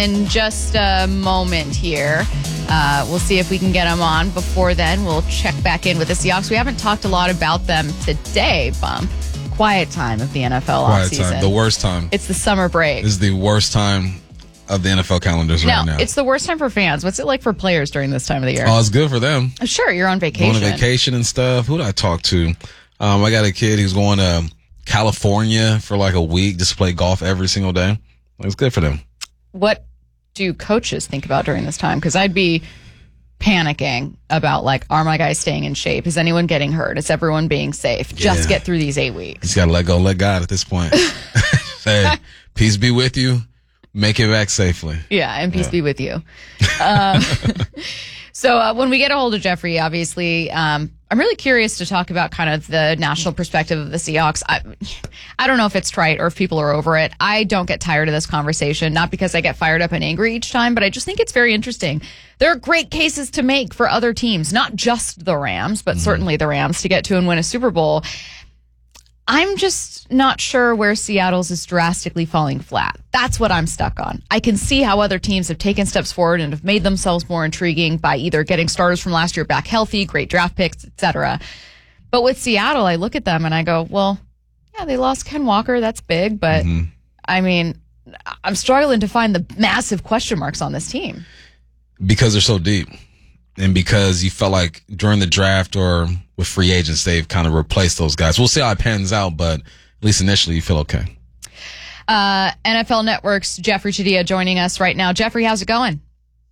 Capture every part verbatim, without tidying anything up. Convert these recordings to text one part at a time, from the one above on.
In just a moment here. Uh, we'll see if we can get them on. Before then, we'll check back in with the Seahawks. We haven't talked a lot about them today, Bump. Quiet time of the N F L Quiet offseason. time. The worst time. It's the summer break. This is the worst time of the N F L calendars right no, now. It's the worst time for fans. What's it like for players during this time of the year? Oh, it's good for them. Sure, you're on vacation. Going on vacation and stuff. Who did I talk to? Um, I got a kid who's going to California for like a week just to play golf every single day. It's good for them. What do coaches think about during this time? Because I'd be panicking about, like, are my guys staying in shape? Is anyone getting hurt? Is everyone being safe? Just Yeah. get through these eight weeks. Just got to let go, let God at this point. Hey, peace be with you. Make it back safely. Yeah, and peace Yeah. be with you. Um, so uh, when we get a hold of Jeffrey, obviously, um, I'm really curious to talk about kind of the national perspective of the Seahawks. I, I don't know if it's trite or if people are over it. I don't get tired of this conversation, not because I get fired up and angry each time, but I just think it's very interesting. There are great cases to make for other teams, not just the Rams, but mm-hmm. certainly the Rams, to get to and win a Super Bowl. I'm just not sure where Seattle's is drastically falling flat. That's what I'm stuck on. I can see how other teams have taken steps forward and have made themselves more intriguing by either getting starters from last year back healthy, great draft picks, et cetera. But with Seattle, I look at them and I go, well, yeah, they lost Ken Walker. That's big. But, mm-hmm. I mean, I'm struggling to find the massive question marks on this team. Because they're so deep. And because you felt like during the draft or with free agents, they've kind of replaced those guys. We'll see how it pans out, but at least initially you feel okay. Uh, N F L Network's Jeffrey Chadiha joining us right now. Jeffrey, how's it going?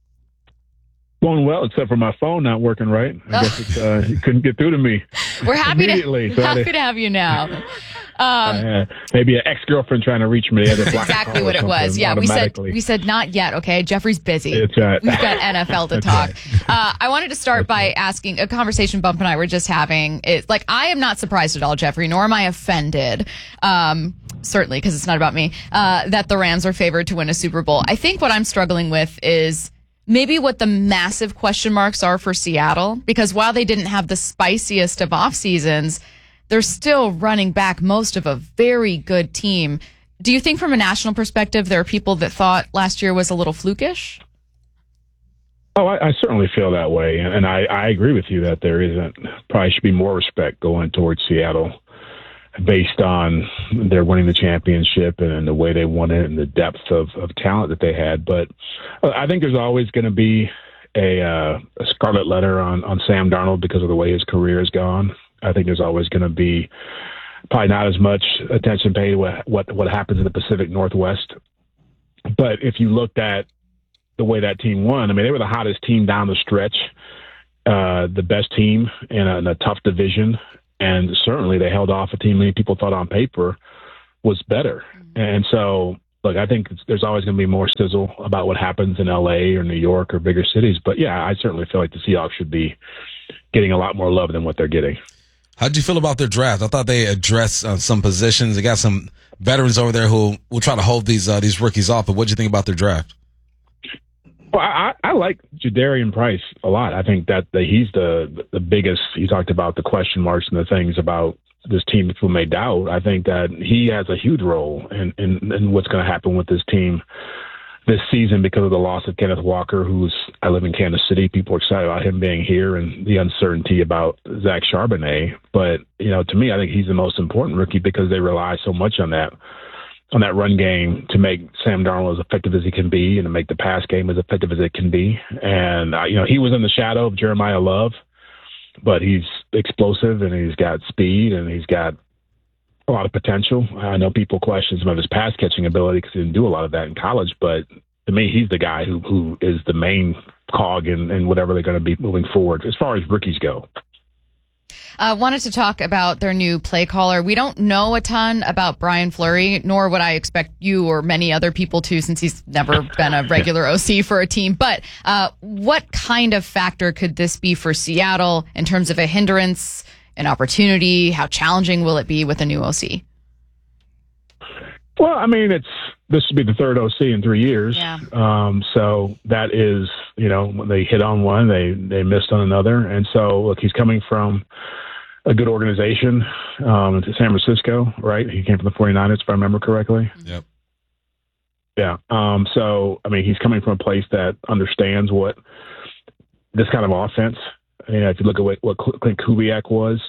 Going well, except for my phone not working right. I guess it's, uh, you couldn't get through to me. We're happy to so happy to have you now. Um, uh, maybe an ex-girlfriend trying to reach me. That's exactly what it was. Yeah, we said we said not yet. Okay, Jeffrey's busy. It's right. We've got N F L to talk. Right. Uh, I wanted to start by asking a conversation Bump and I were just having. It's like, I am not surprised at all, Jeffrey, nor am I offended. Um, certainly, because it's not about me. Uh, that the Rams are favored to win a Super Bowl. I think what I'm struggling with is maybe what the massive question marks are for Seattle, because while they didn't have the spiciest of off seasons, they're still running back most of a very good team. Do you think from a national perspective, there are people that thought last year was a little flukish? Oh, I, I certainly feel that way. And I, I agree with you that there isn't, probably should be more respect going towards Seattle based on their winning the championship and the way they won it and the depth of, of talent that they had. But I think there's always going to be a, uh, a scarlet letter on, on Sam Darnold because of the way his career has gone. I think there's always going to be probably not as much attention paid to what, what what happens in the Pacific Northwest. But if you looked at the way that team won, I mean, they were the hottest team down the stretch, uh, the best team in a, in a tough division, and certainly they held off a team many people thought on paper was better. Mm-hmm. And so, look, I think there's always going to be more sizzle about what happens in L A or New York or bigger cities. But, yeah, I certainly feel like the Seahawks should be getting a lot more love than what they're getting. How'd you feel about their draft? I thought they addressed uh, some positions. They got some veterans over there who will try to hold these uh, these rookies off. But what did you think about their draft? Well, I, I like Jadarian Price a lot. I think that the, he's the the biggest. You talked about the question marks and the things about this team that people may doubt. I think that he has a huge role in, in, in what's going to happen with this team this season because of the loss of Kenneth Walker, who's I live in Kansas City. People are excited about him being here and the uncertainty about Zach Charbonnet. But, you know, to me, I think he's the most important rookie because they rely so much on that on that run game to make Sam Darnold as effective as he can be and to make the pass game as effective as it can be. And, uh, you know, he was in the shadow of Jeremiah Love, but he's explosive and he's got speed and he's got a lot of potential. I know people question some of his pass catching ability because he didn't do a lot of that in college, but to me, he's the guy who, who is the main cog in, in whatever they're going to be moving forward as far as rookies go. I uh, wanted to talk about their new play caller. We don't know a ton about Brian Fleury, nor would I expect you or many other people to, since he's never been a regular O C for a team. But uh, what kind of factor could this be for Seattle in terms of a hindrance, an opportunity? How challenging will it be with a new O C? Well, I mean, it's this would be the third O C in three years. Yeah. Um, so that is, you know, when they hit on one, they, they missed on another. And so, look, he's coming from a good organization um, to San Francisco, right? He came from the 49ers, if I remember correctly. Yep. Yeah. Um, so, I mean, he's coming from a place that understands what this kind of offense, you know, if you look at what, what Clint Kubiak was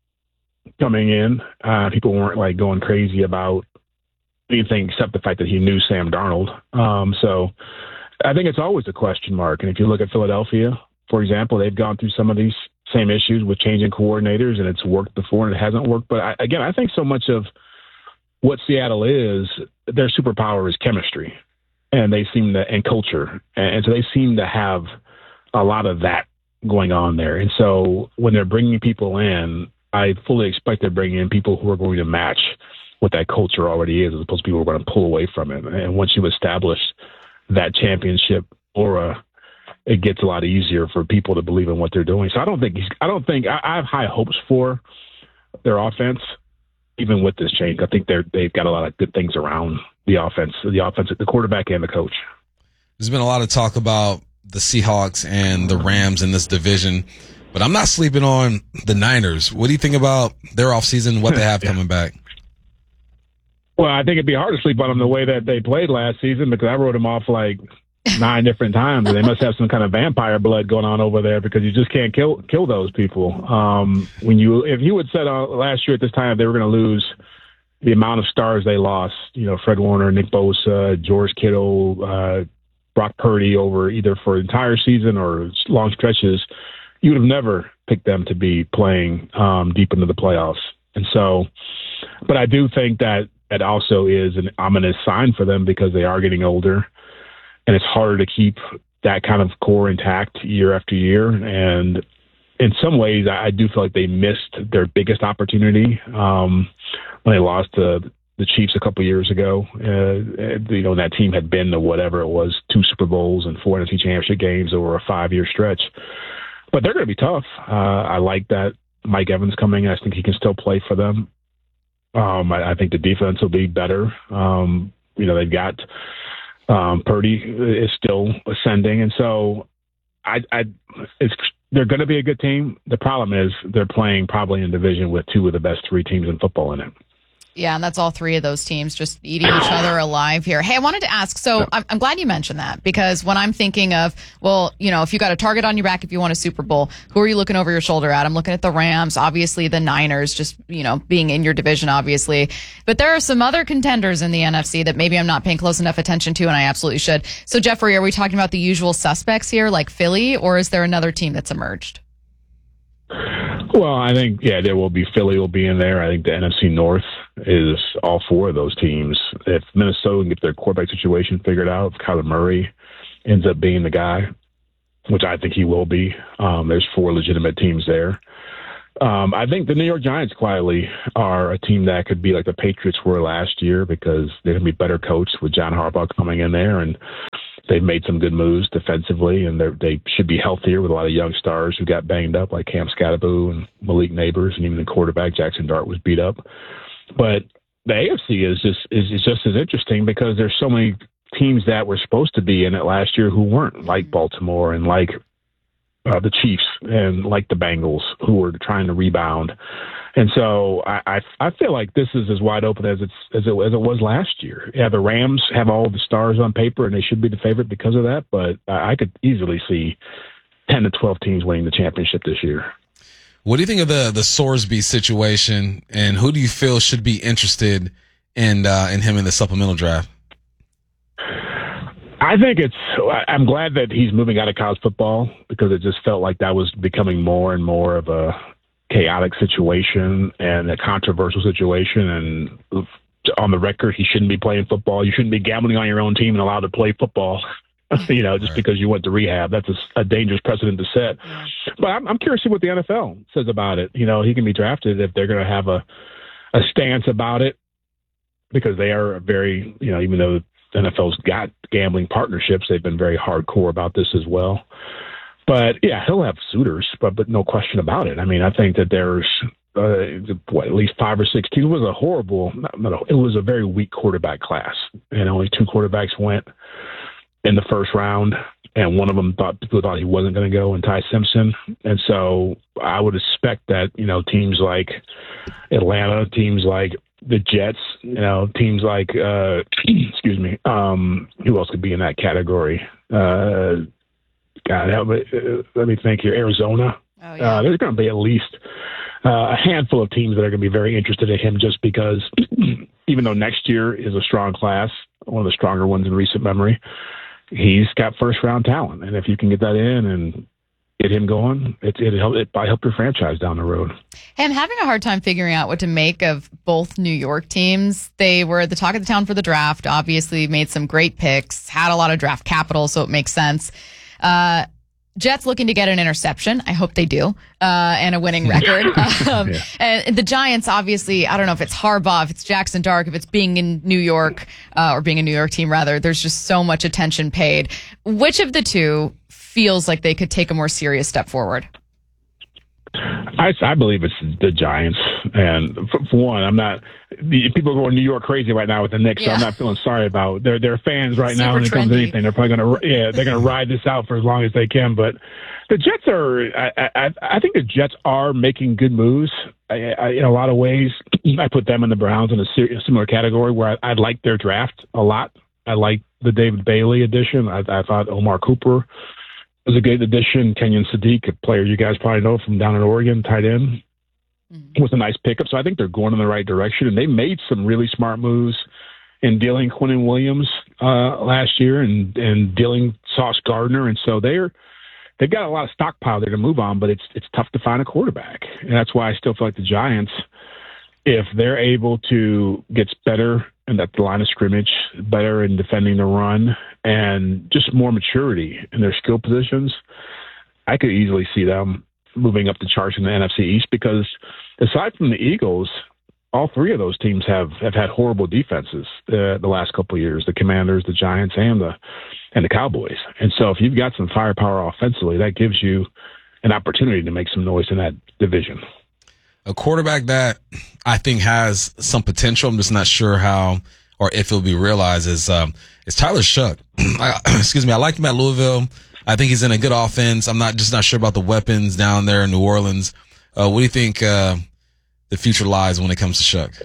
coming in, uh, people weren't like going crazy about anything except the fact that he knew Sam Darnold. Um, so I think it's always a question mark. And if you look at Philadelphia, for example, they've gone through some of these same issues with changing coordinators, and it's worked before and it hasn't worked. But I, again, I think so much of what Seattle is, their superpower is chemistry, and they seem to, and culture. And so they seem to have a lot of that going on there. And so when they're bringing people in, I fully expect they're bringing in people who are going to match what that culture already is, as opposed to people who are going to pull away from it. And once you establish that championship aura, it gets a lot easier for people to believe in what they're doing. So I don't think he's, I don't think I, I have high hopes for their offense, even with this change. I think they're they've got a lot of good things around the offense, the offense, the quarterback, and the coach. There's been a lot of talk about the Seahawks and the Rams in this division, but I'm not sleeping on the Niners. What do you think about their offseason, what they have yeah. coming back? Well, I think it'd be hard to sleep on them the way that they played last season, because I wrote them off like nine different times. And they must have some kind of vampire blood going on over there, because you just can't kill kill those people. Um, when you, if you had said uh, last year at this time they were going to lose the amount of stars they lost, you know, Fred Warner, Nick Bosa, George Kittle, uh, Brock Purdy over either for an entire season or long stretches, you would have never picked them to be playing um, deep into the playoffs. And so, but I do think that that also is an ominous sign for them, because they are getting older, and it's harder to keep that kind of core intact year after year. And in some ways, I do feel like they missed their biggest opportunity um, when they lost to the Chiefs a couple of years ago. Uh, you know, that team had been to whatever it was, two Super Bowls and four N F C Championship games over a five-year stretch. But they're going to be tough. Uh, I like that Mike Evans coming. I think he can still play for them. Um, I, I think the defense will be better. Um, you know, they've got um, Purdy is still ascending, and so I, I it's they're going to be a good team. The problem is they're playing probably in a division with two of the best three teams in football in it. Yeah, and that's all three of those teams just eating each other alive here. Hey, I wanted to ask, so I'm, I'm glad you mentioned that, because when I'm thinking of, well, you know, if you got a target on your back, if you want a Super Bowl, who are you looking over your shoulder at? I'm looking at the Rams, obviously the Niners, just, you know, being in your division, obviously. But there are some other contenders in the N F C that maybe I'm not paying close enough attention to, and I absolutely should. So, Jeffrey, are we talking about the usual suspects here, like Philly, or is there another team that's emerged? Well, I think, yeah, there will be. Philly will be in there. I think the N F C North is all four of those teams. If Minnesota can get their quarterback situation figured out, if Kyler Murray ends up being the guy, which I think he will be, um, there's four legitimate teams there. Um, I think the New York Giants quietly are a team that could be like the Patriots were last year, because they're going to be better coached with John Harbaugh coming in there, and they've made some good moves defensively, and they should be healthier with a lot of young stars who got banged up, like Cam Scatterbo and Malik Neighbors, and even the quarterback Jackson Dart was beat up. But the A F C is just is, is just as interesting, because there's so many teams that were supposed to be in it last year who weren't, like Baltimore and like uh, the Chiefs and like the Bengals, who were trying to rebound. And so I, I I feel like this is as wide open as it's as it as it was last year. Yeah, the Rams have all the stars on paper, and they should be the favorite because of that. But I could easily see ten to twelve teams winning the championship this year. What do you think of the the Sorsby situation, and who do you feel should be interested in uh, in him in the supplemental draft? I think it's. I'm glad that he's moving out of college football, because it just felt like that was becoming more and more of a chaotic situation and a controversial situation. And on the record, he shouldn't be playing football. You shouldn't be gambling on your own team and allowed to play football, you know, just right. because you went to rehab. That's a, a dangerous precedent to set. Yeah. But I'm, I'm curious to see what the N F L says about it. You know, he can be drafted if they're going to have a, a stance about it, because they are very, you know, even though the N F L's got gambling partnerships, they've been very hardcore about this as well. But yeah, he'll have suitors, but but no question about it. I mean, I think that there's uh, what, at least five or six teams. It was a horrible, not, not a, it was a very weak quarterback class, and only two quarterbacks went in the first round, and one of them thought people thought he wasn't going to go, and Ty Simpson. And so I would expect that, you know, teams like Atlanta, teams like the Jets, you know, teams like, uh, excuse me, um, who else could be in that category? Uh, God, help me, uh, let me think here. Arizona. Oh, yeah. Uh, there's going to be at least uh, a handful of teams that are going to be very interested in him just because even though next year is a strong class, one of the stronger ones in recent memory, he's got first-round talent. And if you can get that in and get him going, it, it, help, it might help your franchise down the road. Hey, I'm having a hard time figuring out what to make of both New York teams. They were the talk of the town for the draft, obviously made some great picks, had a lot of draft capital, so it makes sense. Uh, Jets looking to get an interception. I hope they do. Uh, and a winning record. um, yeah. And the Giants, obviously, I don't know if it's Harbaugh, if it's Jackson Dark, if it's being in New York, uh, or being a New York team, rather. There's just so much attention paid. Which of the two feels like they could take a more serious step forward? I, I believe it's the Giants. And for, for one, I'm not – people are going New York crazy right now with the Knicks, yeah. so I'm not feeling sorry about their their fans right Super now when it comes to trendy. anything. They're probably going to – yeah, they're going to ride this out for as long as they can. But the Jets are I, – I, I think the Jets are making good moves. I, I, in a lot of ways, I put them and the Browns in a ser- similar category where I, I like their draft a lot. I like the David Bailey addition. I, I thought Omar Cooper – was a good addition. Kenyon Sadiq, a player you guys probably know from down in Oregon, tight end, mm-hmm. was a nice pickup. So I think they're going in the right direction. And they made some really smart moves in dealing Quinnen Williams uh, last year and, and dealing Sauce Gardner. And so they're, they've got a lot of stockpile there to move on, but it's it's tough to find a quarterback. And that's why I still feel like the Giants, if they're able to get better and at the line of scrimmage, better in defending the run, and just more maturity in their skill positions, I could easily see them moving up the charts in the N F C East because aside from the Eagles, all three of those teams have, have had horrible defenses uh, the last couple of years, the Commanders, the Giants, and the and the Cowboys. And so if you've got some firepower offensively, that gives you an opportunity to make some noise in that division. A quarterback that I think has some potential, I'm just not sure how or if it'll be realized, is um, is Tyler Shough. I, excuse me, I like him at Louisville. I think he's in a good offense. I'm not just not sure about the weapons down there in New Orleans. Uh, what do you think uh, the future lies when it comes to Shough?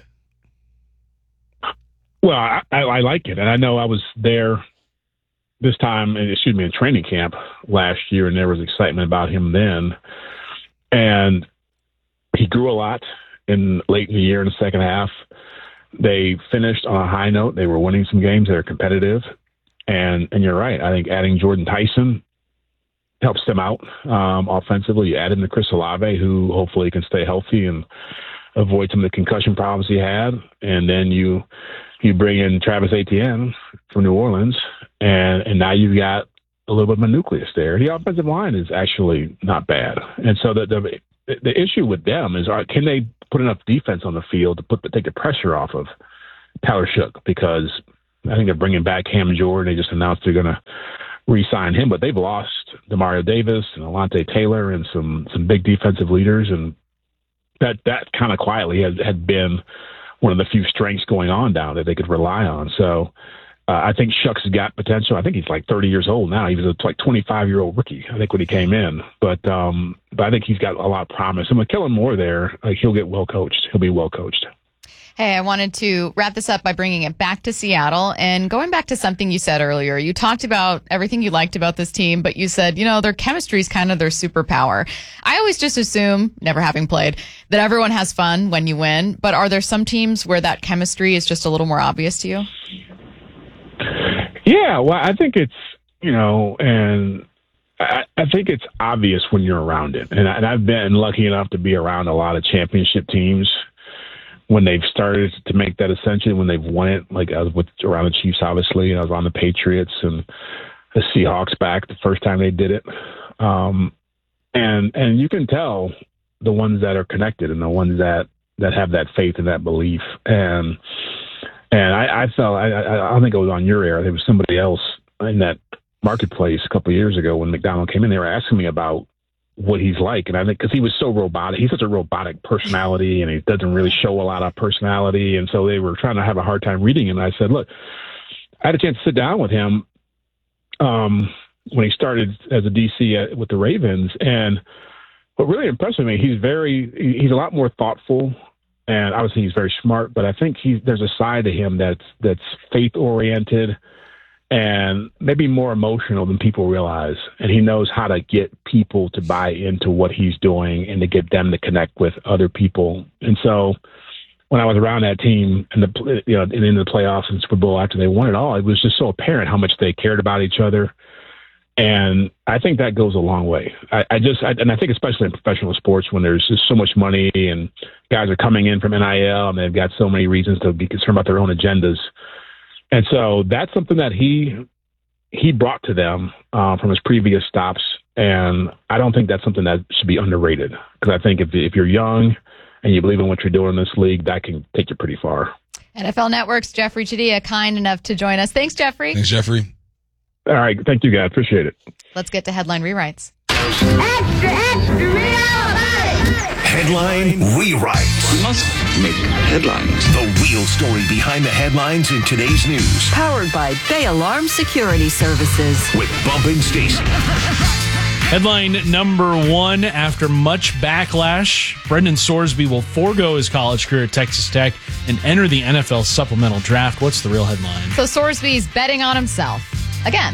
Well, I, I, I like it, and I know I was there this time, excuse me, in training camp last year, and there was excitement about him then. And he grew a lot in late in the year in the second half. They finished on a high note. They were winning some games that are competitive. And and you're right. I think adding Jordan Tyson helps them out um, offensively. You add in the Chris Olave, who hopefully can stay healthy and avoid some of the concussion problems he had. And then you you bring in Travis Etienne from New Orleans, and, and now you've got a little bit of a nucleus there. The offensive line is actually not bad. And so the the The issue with them is, uh, can they put enough defense on the field to put the, take the pressure off of Tyler Shough? Because I think they're bringing back Cam Jordan. They just announced they're going to re-sign him, but they've lost Demario Davis and Alontae Taylor and some some big defensive leaders, and that that kind of quietly had, had been one of the few strengths going on down that they could rely on. So uh, I think Shough's got potential. I think he's like thirty years old now. He was a like twenty-five-year-old rookie, I think, when he came in. But um, but I think he's got a lot of promise. And with Kellen Moore there, like, he'll get well coached. He'll be well coached. Hey, I wanted to wrap this up by bringing it back to Seattle and going back to something you said earlier. You talked about everything you liked about this team, but you said, you know, their chemistry is kind of their superpower. I always just assume, never having played, that everyone has fun when you win. But are there some teams where that chemistry is just a little more obvious to you? Yeah, well, I think it's, you know, and I, I think it's obvious when you're around it. And, I, and I've been lucky enough to be around a lot of championship teams when they've started to make that ascension, when they've won it. Like I was with around the Chiefs, obviously, and I was on the Patriots and the Seahawks back the first time they did it. Um, and and you can tell the ones that are connected and the ones that, that have that faith and that belief. And And I, I felt, I, I don't think it was on your air. There was somebody else in that marketplace a couple of years ago when McDonald came in. They were asking me about what he's like. And I think because he was so robotic, he's such a robotic personality and he doesn't really show a lot of personality. And so they were trying to have a hard time reading him. And I said, look, I had a chance to sit down with him um, when he started as a D C at, with the Ravens. And what really impressed me, he's very, he's a lot more thoughtful and obviously he's very smart. But I think he's there's a side to him that's that's faith oriented and maybe more emotional than people realize. And he knows how to get people to buy into what he's doing and to get them to connect with other people. And so when I was around that team and the you know and in the playoffs and Super Bowl after they won it all, it was just so apparent how much they cared about each other. And I think that goes a long way. I, I just I, and I think especially in professional sports when there's just so much money and guys are coming in from N I L and they've got so many reasons to be concerned about their own agendas. And so that's something that he he brought to them uh, from his previous stops. And I don't think that's something that should be underrated, because I think if if you're young and you believe in what you're doing in this league, that can take you pretty far. N F L Network's Jeffrey Chadiha, kind enough to join us. Thanks, Jeffrey. Thanks, Jeffrey. All right. Thank you, guys. Appreciate it. Let's get to headline rewrites. Extra, extra, rewrite. Headline rewrite. We must make headlines. The real story behind the headlines in today's news. Powered by Bay Alarm Security Services. With Bump and Stacy. Headline number one, after much backlash, Brendan Sorsby will forego his college career at Texas Tech and enter the N F L supplemental draft. What's the real headline? So Sorsby's betting on himself again.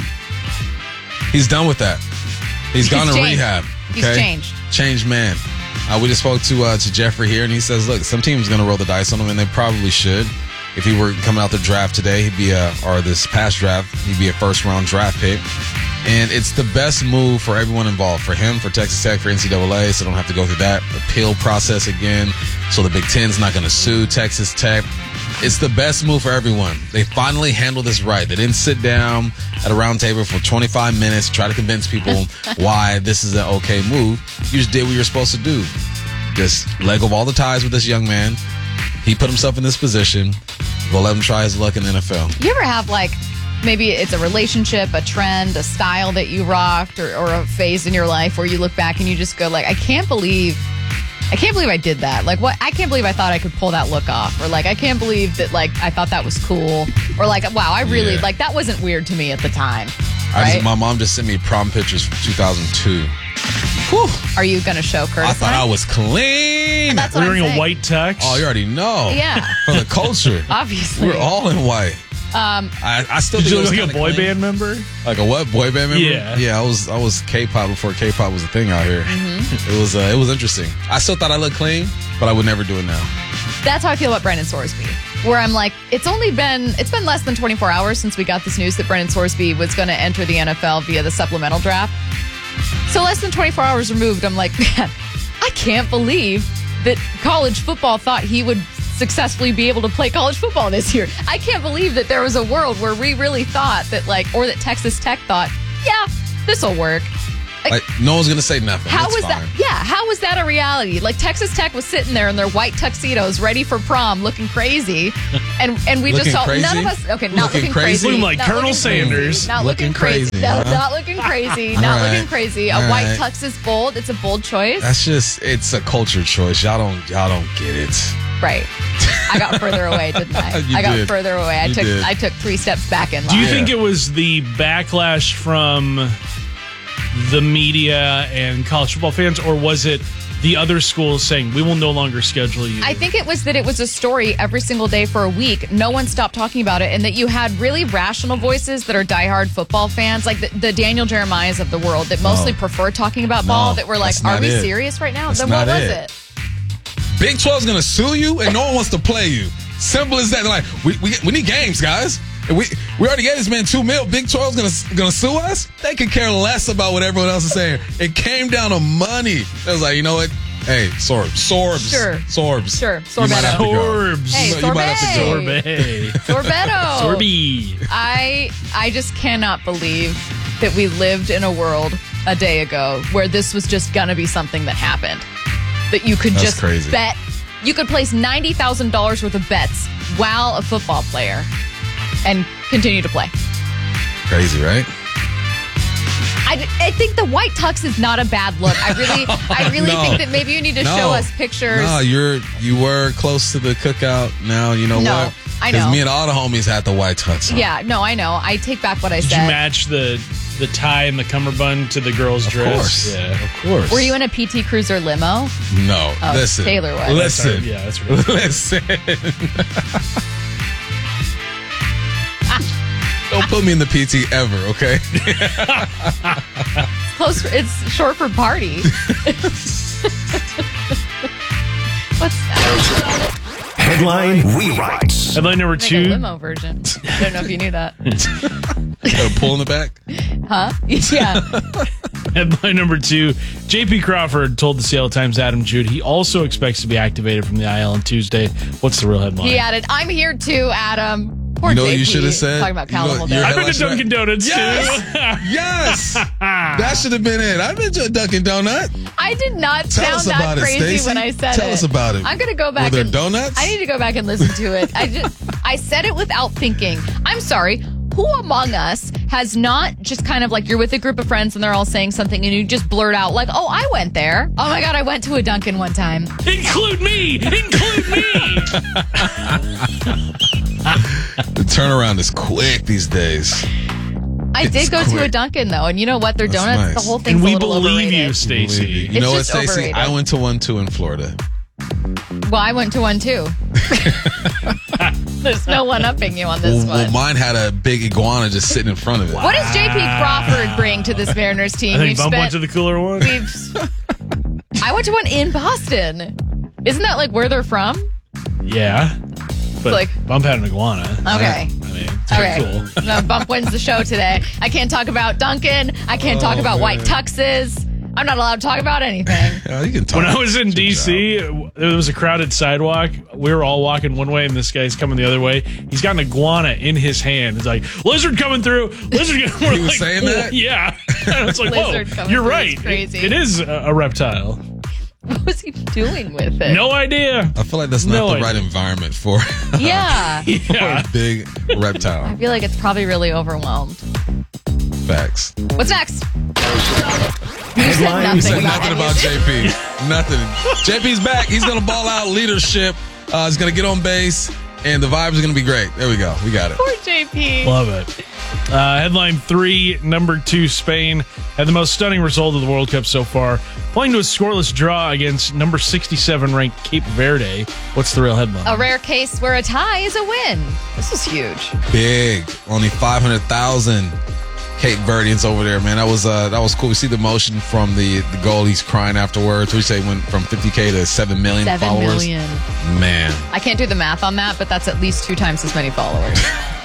He's done with that. He's gone He's to changed. rehab. He's okay? changed. Changed man. Uh, we just spoke to uh, to Jeffrey here, and he says, look, some team's going to roll the dice on him, and they probably should. If he were coming out the draft today, he'd be a, or this past draft, he'd be a first-round draft pick. And it's the best move for everyone involved, for him, for Texas Tech, for N C double A, so don't have to go through that appeal process again. So the Big Ten's not going to sue Texas Tech. It's the best move for everyone. They finally handled this right. They didn't sit down at a round table for twenty-five minutes, try to convince people why this is an okay move. You just did what you're supposed to do. Just let go of all the ties with this young man. He put himself in this position. We'll let him try his luck in the N F L. You ever have, like, maybe it's a relationship, a trend, a style that you rocked, or, or a phase in your life where you look back and you just go, like, I can't believe, I can't believe I did that. Like, what? I can't believe I thought I could pull that look off. Or, like, I can't believe that, like, I thought that was cool. Or, like, wow, I really, Yeah. like, that wasn't weird to me at the time. I Right? just, my mom just sent me prom pictures from two thousand two. Whew. Are you going to show Curtis? I thought one? I was clean. That's what I'm Wearing a saying. white tux. Oh, you already know. Yeah. For the culture. Obviously. We're all in white. Um, I, I still Did you think look it was like a kinda boy clean. band member? Like a what? Boy band member? Yeah. Yeah, I was I was K-pop before K-pop was a thing out here. Mm-hmm. It was uh, it was interesting. I still thought I looked clean, but I would never do it now. that's how I feel about Brendan Sorsby. Where I'm like, it's only been it's been less than twenty-four hours since we got this news that Brendan Sorsby was going to enter the N F L via the supplemental draft. So less than twenty-four hours removed, I'm like, man, I can't believe that college football thought he would successfully be able to play college football this year. I can't believe that there was a world where we really thought that, like, or that Texas Tech thought, yeah, this will work. Like, no one's gonna say nothing. How It's was fine. that? Yeah, how was that a reality? Like, Texas Tech was sitting there in their white tuxedos, ready for prom, looking crazy, and and we Looking just saw crazy? none of us. Okay, not Looking looking, crazy? Looking like not Colonel looking Sanders. crazy, not Looking looking crazy, crazy, no, huh? not looking crazy, not All right. looking crazy. A All white right. tux is bold. It's a bold choice, That's just it's a culture choice. Y'all don't y'all don't get it. right? I got further away, didn't I? You I got did. further away. I You took did. I took three steps back in line. Do you Yeah. think it was the backlash from the media and college football fans, or was it the other schools saying, we will no longer schedule you? I think it was that it was a story every single day for a week. No one stopped talking about it, and that you had really rational voices that are diehard football fans, like the, the Daniel Jeremiahs of the world, that mostly No. prefer talking about No, ball, that were like, that's are not we it. serious right now? That's Then what not was it. it? Big twelve's gonna sue you, and no one wants to play you. Simple as that. They're like, we we, we need games, guys. And we we already gave this man two mil. Big twelve's gonna gonna sue us. They could care less about what everyone else is saying. It came down to money. It was like, you know what? Hey, Sorbs, Sorbs, Sure. Sorbs. Sure. You might have to go. Sorbs. Hey, You might have to go. sorbet. Sorbet. Sorbetto. Sorby. I I just cannot believe that we lived in a world a day ago where this was just gonna be something that happened. That you could That's just crazy. bet. You could place ninety thousand dollars worth of bets while a football player and continue to play. Crazy, right? I, I think the white tux is not a bad look. I really I really No. think that maybe you need to No. show us pictures. No, you're you were close to the cookout. Now you know No, what? I Because know. me and all the homies had the white tux on. Yeah, no, I know. I take back what I Did said. you match the the tie and the cummerbund to the girl's Of dress. course. Yeah. Of course. Were you in a P T Cruiser limo? No. Oh, listen. Taylor was. Listen. Yeah, that's right. Listen. Don't put me in the P T ever, okay? Close. It's short for party. What's that? Headline rewrites. Headline number Like a two. limo version. I don't know if you knew that. Got a pull in the back? Huh? Yeah. Headline number two. J P Crawford told the Seattle Times Adam Jude he also expects to be activated from the I L on Tuesday. What's the real headline? He added, I'm here too, Adam. Poor You know what J P. you should have said? Talking about You know- Callum you're- Mulder. I've been to Headline Dunkin' Donuts Yes! too. Yes! That should have been it. I've been to a Dunkin' Donut. I did not Tell sound us that about it, crazy Stacey. when I said Tell it. us about it. I'm going to go back Were there and donuts? I need to go back and listen to it. I just I said it without thinking. I'm sorry. Who among us has not just kind of like you're with a group of friends and they're all saying something and you just blurt out like, "Oh, I went there. Oh my god, I went to a Dunkin' one time." Include me. Include me. The turnaround is quick these days. I It's did go to a quick. Dunkin' though, and you know what? Their That's donuts, nice. the whole thing's And we a little believe overrated. you, Stacey. You It's know what, just Stacey? overrated. I went to one too in Florida. Well, I went to one too. There's no one upping you on this Well, well, one. mine had a big iguana just sitting in front of it. What does J P Crawford bring to this Mariners team? I think We've Bump spent- went to the cooler one. we've- I went to one in Boston. Isn't that like where they're from? Yeah. But Like- Bump had an iguana. Okay. I mean, it's Okay. pretty cool. No, Bump wins the show today. I can't talk about Duncan. I can't talk Oh, about white man. tuxes. I'm not allowed to talk about anything. Yeah, you can talk. When I was in Good D C, there was a crowded sidewalk. We were all walking one way, and this guy's coming the other way. He's got an iguana in his hand. It's like, lizard coming through. Lizard coming through. He was saying that? Yeah. And it's like, Lizard whoa, coming you're through right. is crazy. It, it is a, a reptile. What was he doing with it? No idea. I feel like that's not No the idea. right environment for, Yeah. for Yeah. a big I reptile. feel like it's probably really overwhelmed. Facts. What's next? You said Headlines. nothing Said about nothing any about of J P. Nothing. J P's back. He's gonna ball out leadership. Uh, he's gonna get on base, and the vibes are gonna be great. There we go. We got it. Poor J P. Love it. Uh, headline three, number two, Spain had the most stunning result of the World Cup so far, playing to a scoreless draw against number sixty-seven ranked Cape Verde. What's the real headline? A rare case where a tie is a win. This is huge. Big. Only five hundred thousand Cape Verdeans over there, man. That was uh, that was cool. We see the motion from the the goal. He's crying afterwards. We say went from fifty K to seven million Seven followers. million. Man, I can't do the math on that, but that's at least two times as many followers.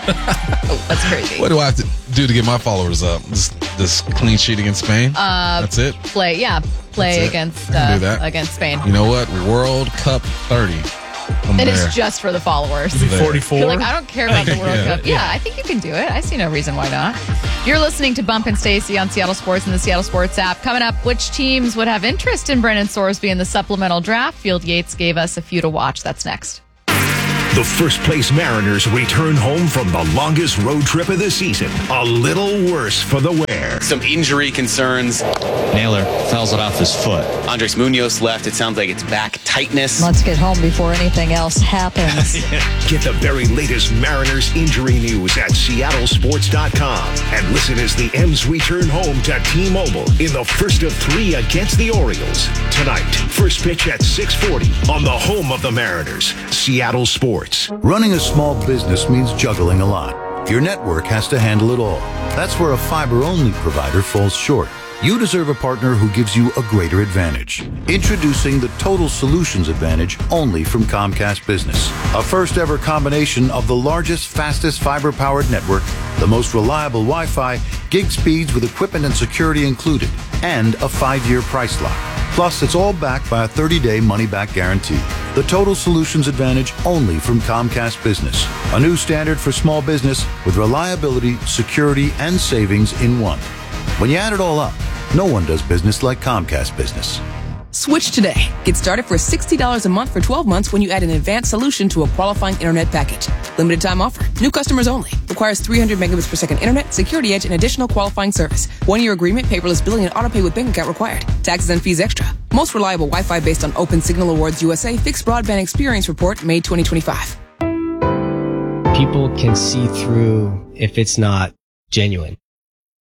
Oh, that's crazy. what do I have to do to get my followers up? Just, just clean sheet against Spain. Uh, That's it. Play, yeah, play That's it. against I can uh, do that. against Spain. You know what? World Cup thirty. I'm And there. it's just for the followers. there. forty-four. You're like, I don't care about the World Yeah, Cup. Yeah, I think you can do it. I see no reason why not. You're listening to Bump and Stacey on Seattle Sports and the Seattle Sports app. Coming up, which teams would have interest in Brennan Sorsby in the supplemental draft? Field Yates gave us a few to watch. That's next. The first place Mariners return home from the longest road trip of the season. A little worse for the wear. Some injury concerns. Naylor fouls it off his foot. Andres Munoz left. It sounds like it's back tightness. Let's get home before anything else happens. Get the very latest Mariners injury news at seattle sports dot com. And listen as the M's return home to T-Mobile in the first of three against the Orioles. Tonight, first pitch at six forty on the home of the Mariners, Seattle Sports. Running a small business means juggling a lot. Your network has to handle it all. That's where a fiber-only provider falls short. You deserve a partner who gives you a greater advantage. Introducing the Total Solutions Advantage only from Comcast Business. A first-ever combination of the largest, fastest fiber-powered network, the most reliable Wi-Fi, gig speeds with equipment and security included, and a five-year price lock. Plus, it's all backed by a thirty-day money-back guarantee. The Total Solutions Advantage only from Comcast Business. A new standard for small business with reliability, security, and savings in one. When you add it all up, no one does business like Comcast Business. Switch today. Get started for sixty dollars a month for twelve months when you add an advanced solution to a qualifying internet package. Limited time offer. New customers only. Requires three hundred megabits per second internet, security edge, and additional qualifying service. One year agreement, paperless billing, and autopay with bank account required. Taxes and fees extra. Most reliable Wi-Fi based on Open Signal Awards U S A Fixed Broadband Experience Report, May twenty twenty-five. People can see through if it's not genuine.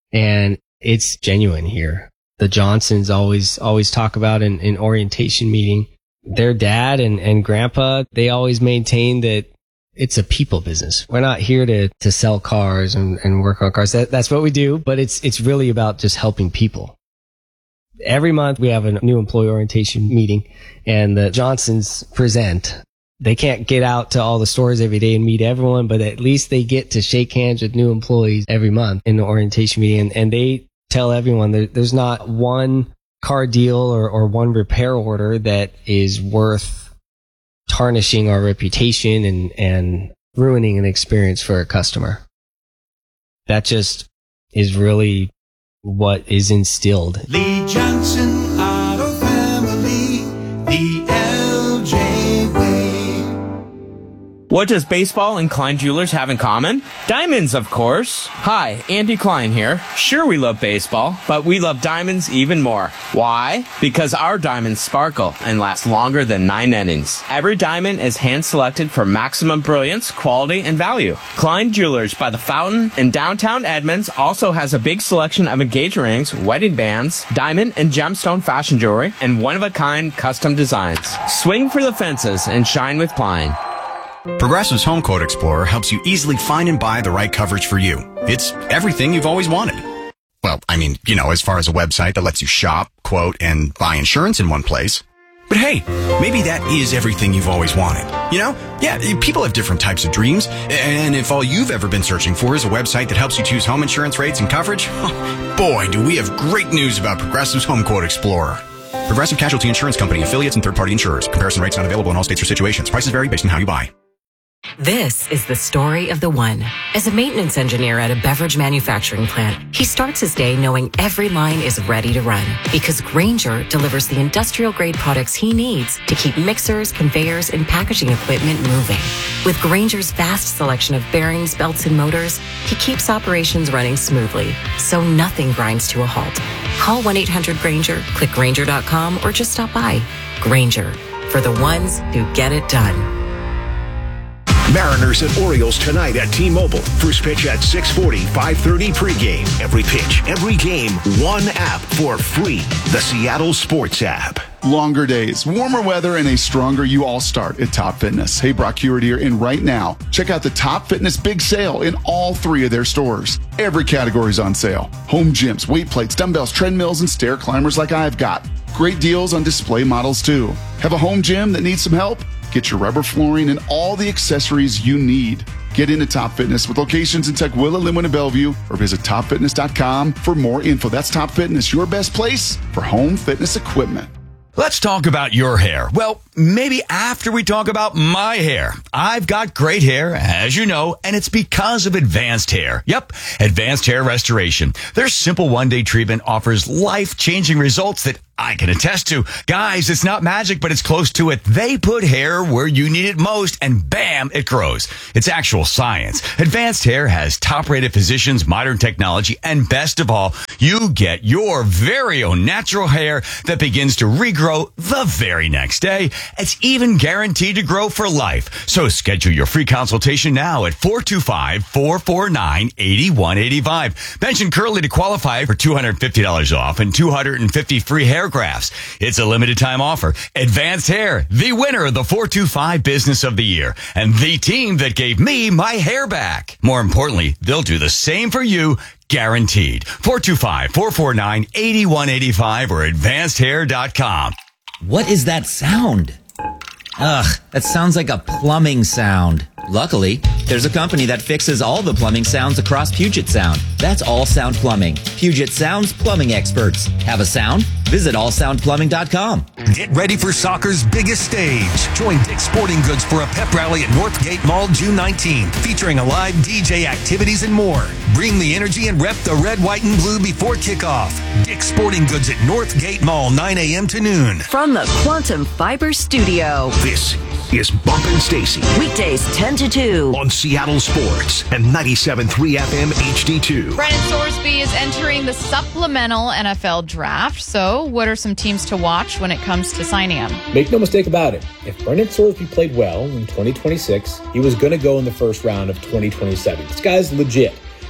and it's genuine here. The Johnsons always, always talk about in, in orientation meeting, their dad and, and grandpa, they always maintain that it's a people business. We're not here to, to sell cars and, and work on cars. That, that's what we do, but it's, it's really about just helping people. Every month we have a new employee orientation meeting, and the Johnsons present. They can't get out to all the stores every day and meet everyone, but at least they get to shake hands with new employees every month in the orientation meeting. And, and they tell everyone there, there's not one car deal or, or one repair order that is worth tarnishing our reputation and, and ruining an experience for a customer. That just is really what is instilled. Lee Johnson Auto Family, the L J way. What does baseball and Klein Jewelers have in common? Diamonds, of course. Hi, Andy Klein here. Sure, we love baseball, but we love diamonds even more. Why? Because our diamonds sparkle and last longer than nine innings. Every diamond is hand-selected for maximum brilliance, quality, and value. Klein Jewelers by the Fountain in downtown Edmonds also has a big selection of engagement rings, wedding bands, diamond and gemstone fashion jewelry, and one-of-a-kind custom designs. Swing for the fences and shine with Klein. Progressive's Home Quote Explorer helps you easily find and buy the right coverage for you. It's everything you've always wanted. Well, I mean, you know, as far as a website that lets you shop, quote, and buy insurance in one place. But hey, maybe that is everything you've always wanted. You know? Yeah, people have different types of dreams. And if all you've ever been searching for is a website that helps you choose home insurance rates and coverage, boy, do we have great news about Progressive's Home Quote Explorer. Progressive Casualty Insurance Company, affiliates, and third-party insurers. Comparison rates not available in all states or situations. Prices vary based on how you buy. This is the story of the one. As a maintenance engineer at a beverage manufacturing plant, he starts his day knowing every line is ready to run because Grainger delivers the industrial-grade products he needs to keep mixers, conveyors, and packaging equipment moving. With Grainger's vast selection of bearings, belts, and motors, he keeps operations running smoothly, so nothing grinds to a halt. Call one eight hundred Grainger, click Grainger dot com, or just stop by. Grainger, for the ones who get it done. Mariners and Orioles tonight at T-Mobile. First pitch at six forty, five thirty pregame. Every pitch, every game, one app for free. The Seattle Sports app. Longer days, warmer weather, and a stronger you all start at Top Fitness. Hey, Brock Hewitt here, and right now, check out the Top Fitness Big Sale in all three of their stores. Every category is on sale. Home gyms, weight plates, dumbbells, treadmills, and stair climbers like I've got. Great deals on display models, too. Have a home gym that needs some help? Get your rubber flooring and all the accessories you need. Get into Top Fitness with locations in Tukwila, Linwood, and Bellevue, or visit top fitness dot com for more info. That's Top Fitness, your best place for home fitness equipment. Let's talk about your hair. Well, maybe after we talk about my hair. I've got great hair, as you know, and it's because of Advanced Hair. Yep, Advanced Hair Restoration. Their simple one-day treatment offers life-changing results that I can attest to. Guys, it's not magic, but it's close to it. They put hair where you need it most, and bam, it grows. It's actual science. Advanced Hair has top-rated physicians, modern technology, and best of all, you get your very own natural hair that begins to regrow the very next day. It's even guaranteed to grow for life. So schedule your free consultation now at four two five, four four nine, eight one eight five. Mention Curly to qualify for two hundred fifty dollars off and two hundred fifty free hair grafts. It's a limited time offer. Advanced Hair, the winner of the four two five Business of the Year, and the team that gave me my hair back. More importantly, they'll do the same for you, guaranteed. four two five, four four nine, eight one eight five or advanced hair dot com. What is that sound? Ugh, that sounds like a plumbing sound. Luckily, there's a company that fixes all the plumbing sounds across Puget Sound. That's All Sound Plumbing. Puget Sound's plumbing experts. Have a sound? Visit all sound plumbing dot com. Get ready for soccer's biggest stage. Join Dick's Sporting Goods for a pep rally at Northgate Mall June nineteenth, featuring a live D J, activities, and more. Bring the energy and rep the red, white, and blue before kickoff. Dick's Sporting Goods at Northgate Mall, nine a.m. to noon. From the Quantum Fiber Studio. This is Bumpin' Stacy. Weekdays ten to two. On Seattle Sports and ninety-seven point three F M H D two. Brennan Sorsby is entering the supplemental N F L draft. So what are some teams to watch when it comes to signing him? Make no mistake about it. If Brennan Sorsby played well in twenty twenty-six, he was going to go in the first round of twenty twenty-seven. This guy's legit.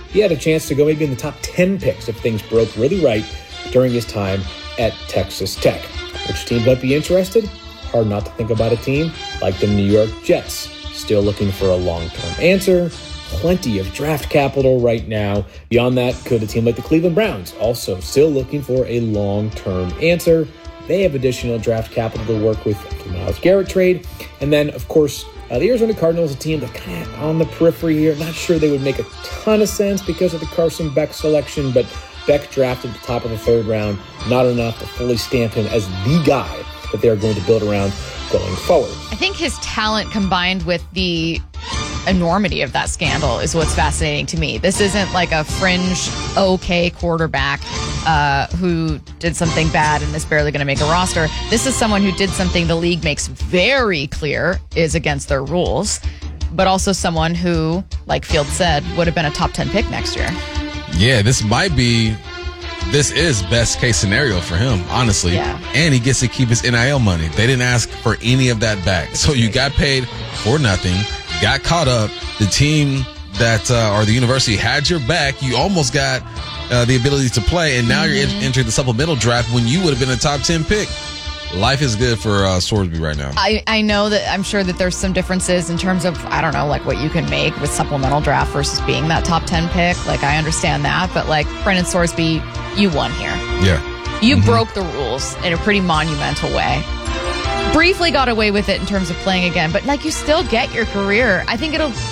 he had a chance to go maybe in the top ten picks if things broke really right during his time at Texas Tech. Which team might be interested? Hard not to think about a team like the New York Jets, still looking for a long-term answer. Plenty of draft capital right now. Beyond that, could a team like the Cleveland Browns, also still looking for a long-term answer. They have additional draft capital to work with for the Myles Garrett trade. And then, of course, uh, the Arizona Cardinals, a team that kind of on the periphery here. Not sure they would make a ton of sense because of the Carson Beck selection, but Beck drafted at the top of the third round. Not enough to fully stamp him as the guy that they're going to build around going forward. I think his talent combined with the enormity of that scandal is what's fascinating to me. This isn't like a fringe, okay quarterback uh, who did something bad and is barely going to make a roster. This is someone who did something the league makes very clear is against their rules, but also someone who, like Field said, would have been a top ten pick next year. Yeah, this might be, this is best case scenario for him, honestly. Yeah. And he gets to keep his N I L money. They didn't ask for any of that back. So you got paid for nothing, got caught up. The team that, uh, or the university had your back. You almost got uh, the ability to play. And now mm-hmm. you're en- entering the supplemental draft when you would have been a top ten pick. Life is good for uh, Sorsby right now. I, I know that I'm sure that there's some differences in terms of, I don't know, like what you can make with supplemental draft versus being that top ten pick. Like, I understand that. But, like, Brendan Sorsby, you won here. Yeah. You mm-hmm. broke the rules in a pretty monumental way. Briefly got away with it in terms of playing again. But, like, you still get your career. I think it'll...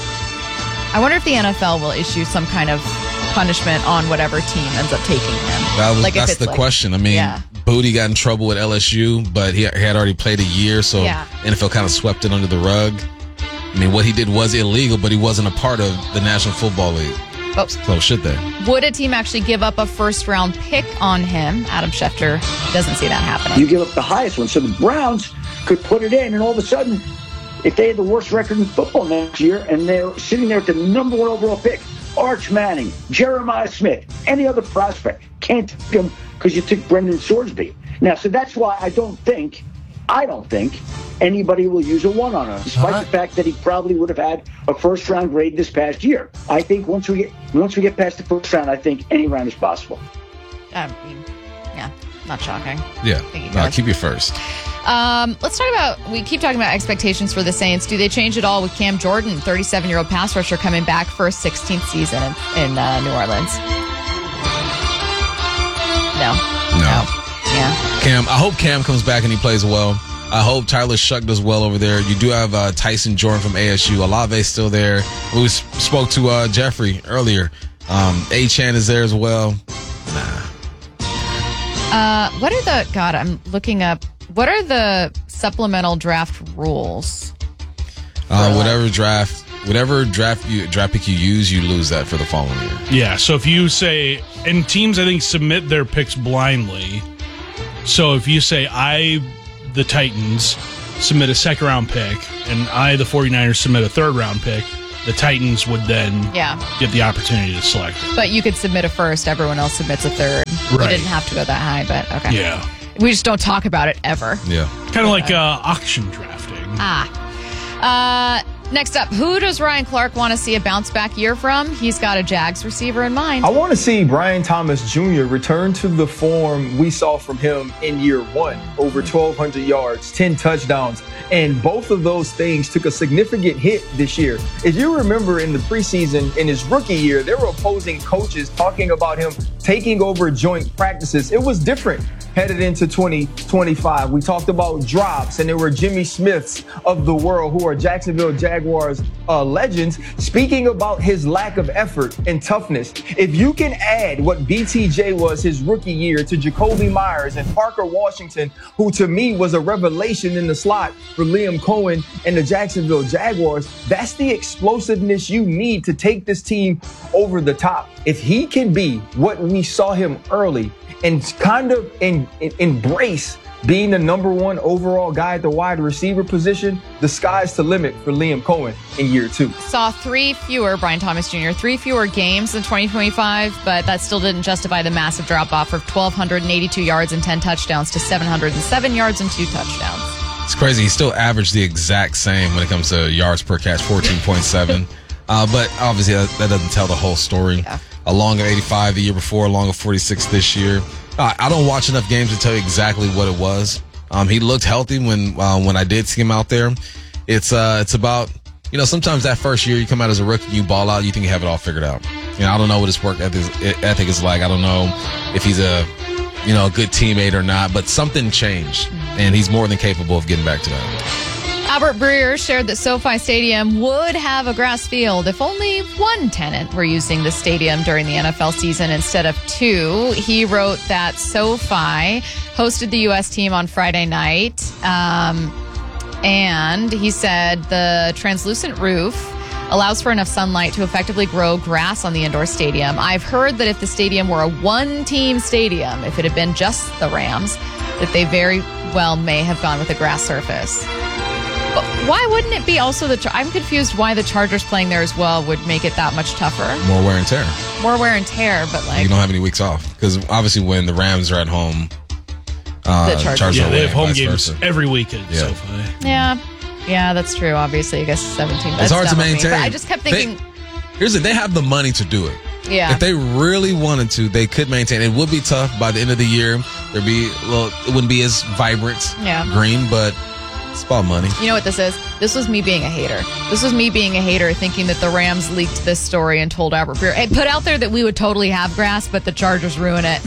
I wonder if the N F L will issue some kind of punishment on whatever team ends up taking him. That was, like that's the like, question. I mean... Yeah. Booty got in trouble with L S U, but he, he had already played a year, so yeah. N F L kind of swept it under the rug. I mean, what he did was illegal, but he wasn't a part of the National Football League. Oh. So should they? Would a team actually give up a first-round pick on him? Adam Schefter doesn't see that happening. You give up the highest one, so the Browns could put it in, and all of a sudden, if they had the worst record in football next year, and they're sitting there at the number one overall pick, Arch Manning, Jeremiah Smith, any other prospect, can't take him because you took Brendan Sorsby. Now, so that's why I don't think, I don't think anybody will use a one on him, despite uh-huh. the fact that he probably would have had a first round grade this past year. I think once we get once we get past the first round, I think any round is possible. I mean, yeah, not shocking. Yeah, no, keep you first. Um, let's talk about, we keep talking about expectations for the Saints. Do they change at all with Cam Jordan, thirty-seven-year-old pass rusher, coming back for a sixteenth season in, in uh, New Orleans? No. No. no. Yeah. Cam, I hope Cam comes back and he plays well. I hope Tyler Shuck does well over there. You do have uh, Tyson Jordan from A S U. Olave's still there. We spoke to uh, Jeffrey earlier. Um, A-Chan is there as well. Nah. Uh, what are the, God, I'm looking up, what are the supplemental draft rules? Uh, whatever draft, whatever draft you draft pick you use, you lose that for the following year. Yeah, so if you say, and teams I think submit their picks blindly. So if you say, I, the Titans, submit a second round pick, and I, the 49ers, submit a third round pick, the Titans would then yeah. get the opportunity to select it. But you could submit a first, everyone else submits a third. Right. You didn't have to go that high, but okay. Yeah. We just don't talk about it ever. Yeah. Kind of like uh, auction drafting. Ah. Uh, next up, who does Ryan Clark want to see a bounce back year from? He's got a Jags receiver in mind. I want to see Brian Thomas Junior return to the form we saw from him in year one. Over twelve hundred yards, ten touchdowns. And both of those things took a significant hit this year. If you remember in the preseason, in his rookie year, there were opposing coaches talking about him taking over joint practices. It was different headed into twenty twenty-five. We talked about drops, and there were Jimmy Smiths of the world who are Jacksonville Jaguars uh, legends speaking about his lack of effort and toughness. If you can add what B T J was his rookie year to Jacoby Myers and Parker Washington, who to me was a revelation in the slot for Liam Cohen and the Jacksonville Jaguars, that's the explosiveness you need to take this team over the top. If he can be what we saw him early and kind of in, in, embrace being the number one overall guy at the wide receiver position, the sky's the limit for Liam Cohen in year two. Saw three fewer, Brian Thomas Junior, three fewer games in twenty twenty-five, but that still didn't justify the massive drop-off of one thousand two hundred eighty-two yards and ten touchdowns to seven hundred seven yards and two touchdowns. It's crazy. He still averaged the exact same when it comes to yards per catch, fourteen point seven. Uh, but obviously that, that doesn't tell the whole story. Yeah. A long of eighty-five the year before, a long of forty-six this year. Uh, I don't watch enough games to tell you exactly what it was. Um, he looked healthy when uh, when I did see him out there. It's uh, it's about, you know, sometimes that first year you come out as a rookie, you ball out, you think you have it all figured out. You know, I don't know what his work ethic, ethic is like. I don't know if he's a, you know, a good teammate or not, but something changed, and he's more than capable of getting back to that. Albert Breer shared that SoFi Stadium would have a grass field if only one tenant were using the stadium during the N F L season instead of two. He wrote that SoFi hosted the U S team on Friday night, um, and he said the translucent roof allows for enough sunlight to effectively grow grass on the indoor stadium. I've heard that if the stadium were a one-team stadium, if it had been just the Rams, that they very well may have gone with a grass surface. But why wouldn't it be also the... I'm confused why the Chargers playing there as well would make it that much tougher. More wear and tear. More wear and tear, but like... You don't have any weeks off. Because obviously when the Rams are at home, uh, the Chargers. Chargers Yeah, are they away, have home vice games versa. every weekend. Yeah. SoFi. Yeah. Yeah, that's true. Obviously, I guess seventeen. That's It's hard to dumb of me, maintain. but I just kept thinking... They, here's it. They have the money to do it. Yeah. If they really wanted to, they could maintain. It would be tough by the end of the year. There'd be a little, it wouldn't be as vibrant, Yeah. green, but it's about money. You know what this is? This was me being a hater. This was me being a hater, thinking that the Rams leaked this story and told Albert Breer. It put out there that we would totally have grass, but the Chargers ruin it.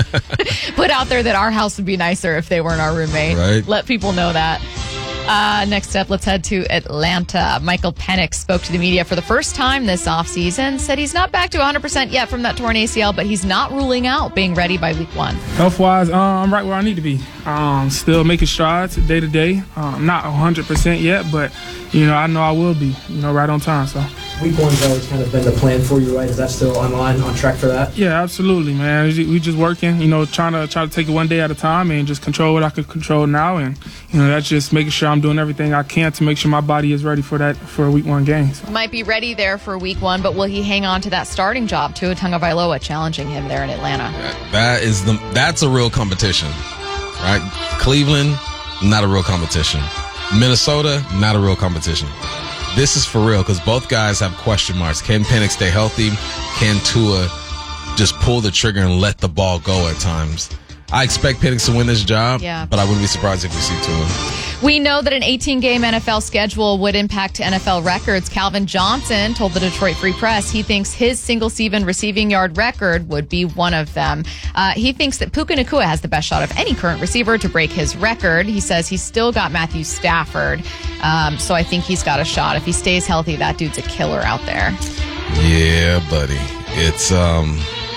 Put out there that our house would be nicer if they weren't our roommate. Right. Let people know that. Uh, next up, let's head to Atlanta. Michael Penix spoke to the media for the first time this offseason, said he's not back to one hundred percent yet from that torn A C L, but he's not ruling out being ready by week one. Health-wise, uh, I'm right where I need to be. Um, still making strides day to day. Um, not one hundred percent yet, but, you know, I know I will be, you know, right on time. So Week one's always kind of been the plan for you, right? Is that still on line, on track for that? Yeah, absolutely, man. We we just working, you know, trying to try to take it one day at a time and just control what I can control now, and you know, that's just making sure I'm doing everything I can to make sure my body is ready for that for a week one game. So. Might be ready there for week one, but will he hang on to that starting job? Tua Tagovailoa challenging him there in Atlanta. That is the that's a real competition, right? Cleveland, not a real competition. Minnesota, not a real competition. This is for real because both guys have question marks. Can Penix stay healthy? Can Tua just pull the trigger and let the ball go at times? I expect Penix to win this job, Yeah. but I wouldn't be surprised if we see Tua. We know that an eighteen-game N F L schedule would impact N F L records. Calvin Johnson told the Detroit Free Press he thinks his single-season receiving yard record would be one of them. Uh, he thinks that Puka Nacua has the best shot of any current receiver to break his record. He says he's still got Matthew Stafford, um, so I think he's got a shot. If he stays healthy, that dude's a killer out there. Yeah, buddy. It's, um...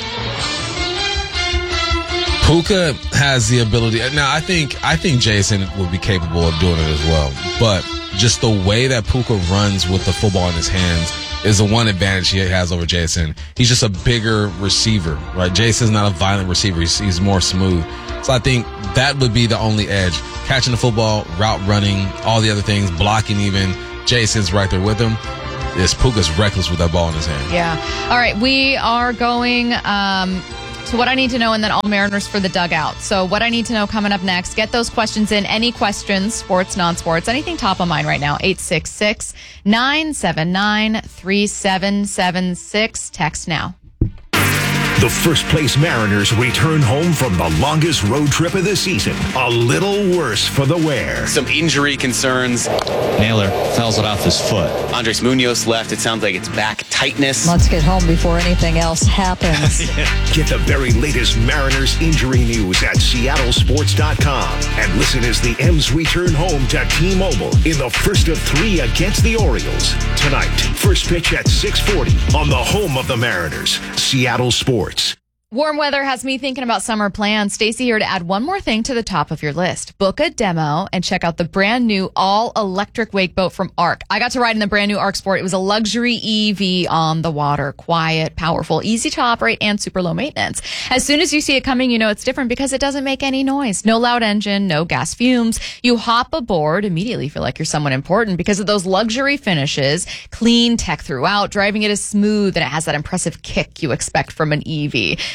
Puka has the ability. Now, I think I think Jason will be capable of doing it as well. But just the way that Puka runs with the football in his hands is the one advantage he has over Jason. He's just a bigger receiver, right? Jason's not a violent receiver. He's, he's more smooth. So I think that would be the only edge. Catching the football, route running, all the other things, blocking even. Jason's right there with him. This Puka's reckless with that ball in his hand. Yeah. All right. We are going um, to what I need to know and then all Mariners for the dugout. So what I need to know coming up next. Get those questions in. Any questions, sports, non-sports, anything top of mind right now. eight six six, nine seven nine, three seven seven six. Text now. The first place Mariners return home from the longest road trip of the season. A little worse for the wear. Some injury concerns. Naylor fouls it off his foot. Andres Munoz left. It sounds like it's back tightness. Let's get home before anything else happens. Get the very latest Mariners injury news at Seattle Sports dot com. And listen as the M's return home to T-Mobile in the first of three against the Orioles. Tonight, first pitch at six forty on the home of the Mariners, Seattle Sports. Warm weather has me thinking about summer plans. Stacey here to add one more thing to the top of your list. Book a demo and check out the brand new all-electric wake boat from Arc. I got to ride in the brand new Arc Sport. It was a luxury E V on the water. Quiet, powerful, easy to operate, and super low maintenance. As soon as you see it coming, you know it's different because it doesn't make any noise. No loud engine, no gas fumes. You hop aboard, immediately feel like you're someone important because of those luxury finishes, clean tech throughout. Driving it is smooth and it has that impressive kick you expect from an E V.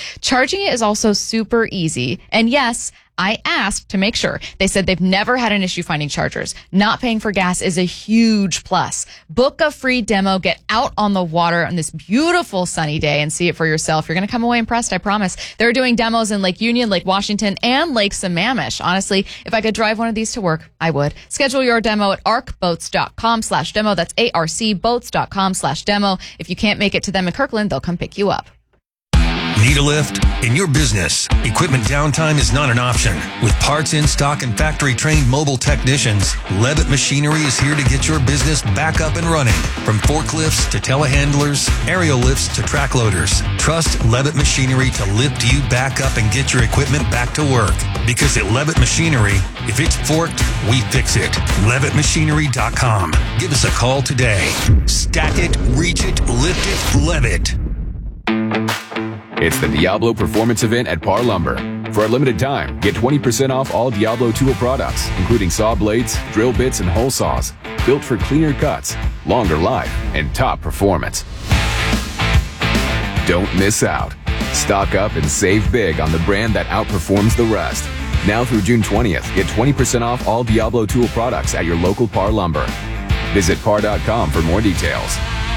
Charging it is also super easy. And yes, I asked to make sure. They said they've never had an issue finding chargers. Not paying for gas is a huge plus. Book a free demo. Get out on the water on this beautiful sunny day and see it for yourself. You're going to come away impressed, I promise. They're doing demos in Lake Union, Lake Washington, and Lake Sammamish. Honestly, if I could drive one of these to work, I would. Schedule your demo at arcboats.com slash demo. That's A-R-C boats.com slash demo. If you can't make it to them in Kirkland, they'll come pick you up. Need a lift? In your business, equipment downtime is not an option. With parts in stock and factory-trained mobile technicians, Levitt Machinery is here to get your business back up and running. From forklifts to telehandlers, aerial lifts to track loaders, trust Levitt Machinery to lift you back up and get your equipment back to work. Because at Levitt Machinery, if it's forked, we fix it. Levitt Machinery dot com. Give us a call today. Stack it, reach it, lift it, Levitt. It's the Diablo Performance Event at Par Lumber. For a limited time, get twenty percent off all Diablo tool products, including saw blades, drill bits, and hole saws, built for cleaner cuts, longer life, and top performance. Don't miss out. Stock up and save big on the brand that outperforms the rest. Now through June twentieth, get twenty percent off all Diablo tool products at your local Par Lumber. Visit par dot com for more details.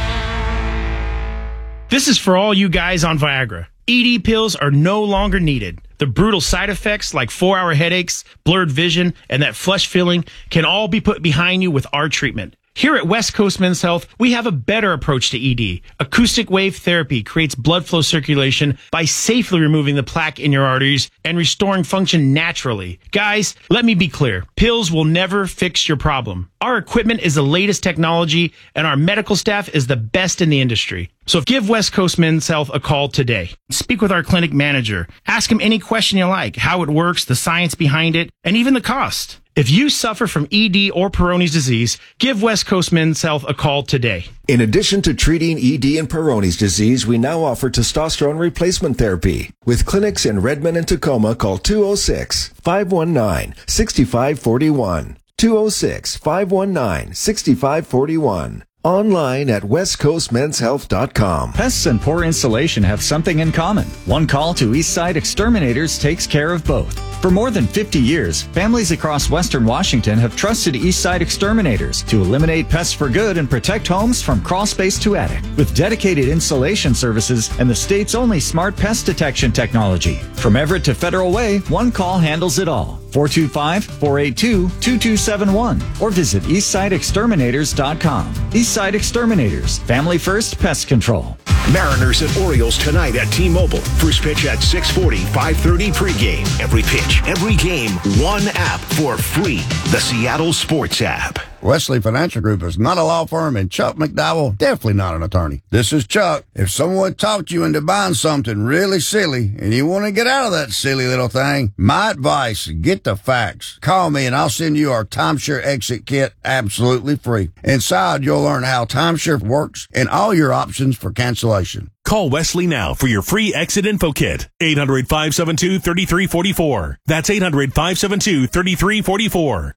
This is for all you guys on Viagra. E D pills are no longer needed. The brutal side effects like four-hour headaches, blurred vision, and that flush feeling can all be put behind you with our treatment. Here at West Coast Men's Health, we have a better approach to E D. Acoustic wave therapy creates blood flow circulation by safely removing the plaque in your arteries and restoring function naturally. Guys, let me be clear. Pills will never fix your problem. Our equipment is the latest technology, and our medical staff is the best in the industry. So give West Coast Men's Health a call today. Speak with our clinic manager. Ask him any question you like, how it works, the science behind it, and even the cost. If you suffer from E D or Peyronie's disease, give West Coast Men's Health a call today. In addition to treating E D and Peyronie's disease, we now offer testosterone replacement therapy. With clinics in Redmond and Tacoma, call two oh six, five one nine, six five four one. two oh six, five one nine, six five four one. Online at west coast men's health dot com. Pests and poor installation have something in common. One call to Eastside Exterminators takes care of both. For more than fifty years, families across Western Washington have trusted Eastside Exterminators to eliminate pests for good and protect homes from crawl space to attic. With dedicated installation services and the state's only smart pest detection technology. From Everett to Federal Way, one call handles it all. four two five, four eight two, two two seven one or visit eastside exterminators dot com. Eastside Exterminators, family first pest control. Mariners and Orioles tonight at T-Mobile. First pitch at six forty, five thirty pregame. Every pitch, every game, one app for free. The Seattle Sports app. Wesley Financial Group is not a law firm, and Chuck McDowell definitely not an attorney. This is Chuck. If someone talked you into buying something really silly and you want to get out of that silly little thing, my advice, get the facts. Call me and I'll send you our timeshare exit kit absolutely free. Inside, you'll learn how timeshare works and all your options for cancellation. Call Wesley now for your free exit info kit. eight hundred, five seven two, three three four four. That's eight hundred, five seven two, three three four four.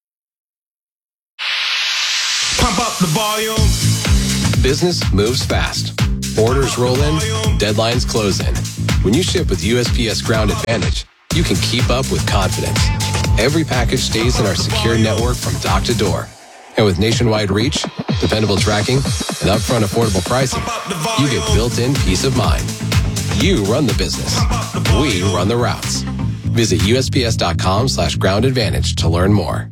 Pump up the volume. Business moves fast. Orders roll in, deadlines close in. When you ship with U S P S Ground Advantage, you can keep up with confidence. Every package stays in our secure network from dock to door. And with nationwide reach, dependable tracking, and upfront affordable pricing, you get built-in peace of mind. You run the business. We run the routes. Visit U S P S dot com slash ground advantage to learn more.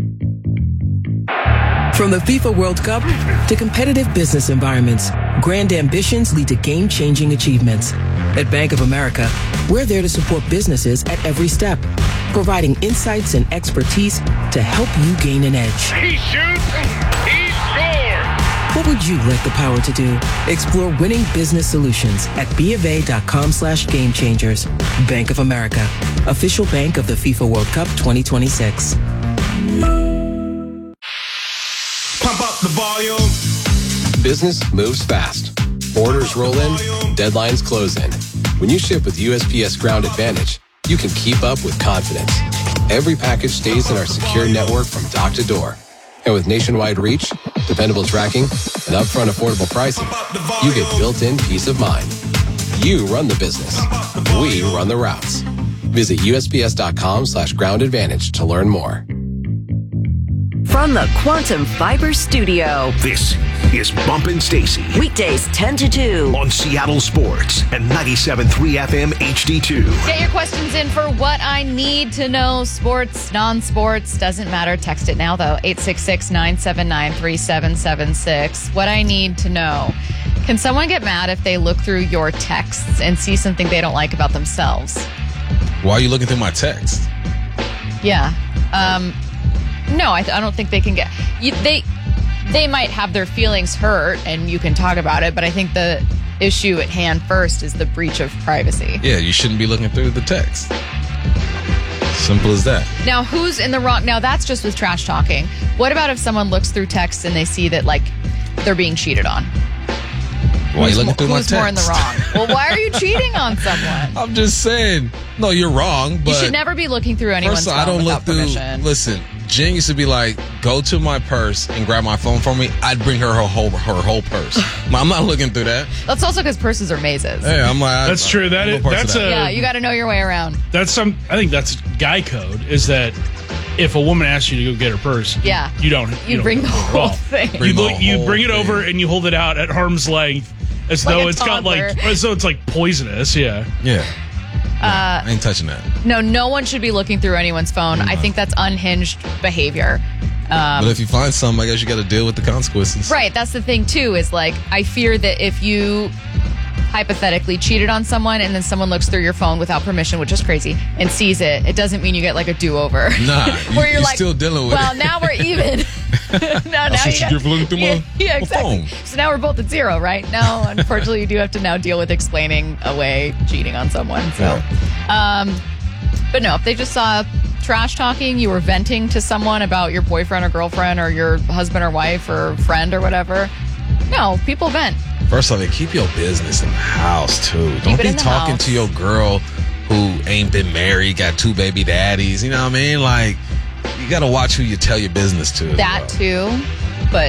From the FIFA World Cup to competitive business environments, grand ambitions lead to game-changing achievements. At Bank of America, we're there to support businesses at every step, providing insights and expertise to help you gain an edge. He shoots, he scores! What would you like the power to do? Explore winning business solutions at BofA.com slash game changers. Bank of America, official bank of the FIFA World Cup twenty twenty-six. Pump up the volume. Business moves fast. Orders roll in, deadlines close in. When you ship with U S P S Ground Advantage, you can keep up with confidence. Every package stays in our secure network from dock to door. And with nationwide reach, dependable tracking, and upfront affordable pricing, you get built-in peace of mind. You run the business. We run the routes. Visit U S P S dot com slash ground advantage to learn more. From the Quantum Fiber Studio. This is Bumpin' Stacy. Weekdays ten to two. On Seattle Sports and ninety-seven point three F M H D two. Get your questions in for what I need to know. Sports, non-sports, doesn't matter. Text it now, though. eight six six, nine seven nine, three seven seven six. What I need to know. Can someone get mad if they look through your texts and see something they don't like about themselves? Why are you looking through my text? Yeah. Um, no, I, I don't think they can get... You, they they might have their feelings hurt, and you can talk about it, but I think the issue at hand first is the breach of privacy. Yeah, you shouldn't be looking through the text. Simple as that. Now, who's in the wrong? Now, that's just with trash talking. What about if someone looks through texts and they see that, like, they're being cheated on? Why are you looking mo- through my who's text? more in the wrong? Well, why are you cheating on someone? I'm just saying. No, you're wrong. But You should never be looking through anyone's first of phone all, I don't without look through. permission. Listen, Jen used to be like, "Go to my purse and grab my phone for me." I'd bring her her whole her whole purse. I'm not looking through that. That's also because purses are mazes. Hey, I'm like, That's true. That is, that's a yeah, you got to know your way around. that's some. I think that's guy code. Is that if a woman asks you to go get her purse, Yeah. you don't. You, You don't bring go the at whole all. thing. You, Bring the look, you whole bring it thing. over and you hold it out at arm's length, as Like though a it's got like toddler. as though it's like poisonous. Yeah. Yeah, Uh, I ain't touching that. no, no one should be looking through anyone's phone. I think that's unhinged behavior. Um, But if you find something, I guess you got to deal with the consequences. Right, that's the thing too, is like, I fear that if you hypothetically cheated on someone and then someone looks through your phone without permission, which is crazy, and sees it, it doesn't mean you get like a do-over. Nah, Where you- you're, you're like, still dealing with well, it. now we're even. no, now That's what you you got- get for looking through my- yeah, yeah, my exactly. phone. So now we're both at zero, right? No, unfortunately, you do have to now deal with explaining away cheating on someone. So, um, but no, if they just saw trash talking, you were venting to someone about your boyfriend or girlfriend or your husband or wife or friend or whatever. No, people vent. First off, keep your business in the house too. Don't it be in the talking house. to your girl who ain't been married, got two baby daddies. You know what I mean? Like, you got to watch who you tell your business to. as That well. too, but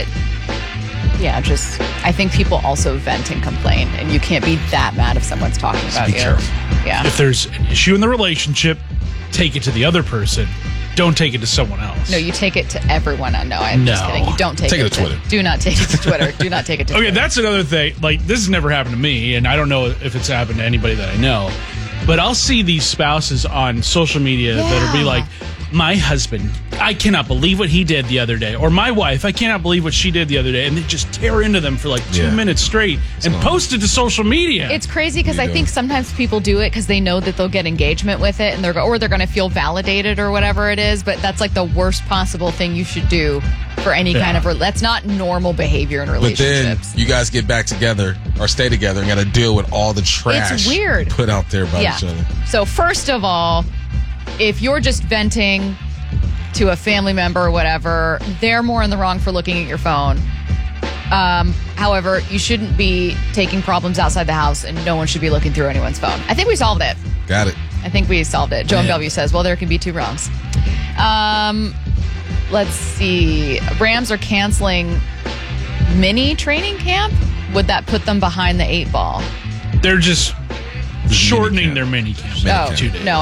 yeah, just I think people also vent and complain, and you can't be that mad if someone's talking about be you. careful. Yeah. If there's an issue in the relationship, take it to the other person. Don't take it to someone else. No, you take it to everyone. I know. I'm just No. kidding. You don't take, Take it, it to Twitter. Do not take it to Twitter. Do not take it to Okay, Twitter. that's another thing. Like, this has never happened to me, and I don't know if it's happened to anybody that I know. But I'll see these spouses on social media that'll be Yeah. like, my husband, I cannot believe what he did the other day. Or my wife, I cannot believe what she did the other day. And they just tear into them for like two Yeah. minutes straight and post it to social media. It's crazy because I think sometimes people do it because they know that they'll get engagement with it, and they're or they're going to feel validated or whatever it is. But that's like the worst possible thing you should do for any Yeah. kind of. Re- that's not normal behavior in But then relationships. you guys get back together or stay together and got to deal with all the trash It's weird. put out there by yeah. each other. So first of all, if you're just venting to a family member or whatever, they're more in the wrong for looking at your phone. Um, however, you shouldn't be taking problems outside the house, and no one should be looking through anyone's phone. I think we solved it. Got it. I think we solved it. Joan Yeah. Bellevue says, well, there can be two wrongs. Um, let's see. Rams are canceling mini training camp. Would that put them behind the eight ball? They're just shortening their mini camp. No, Two days. no.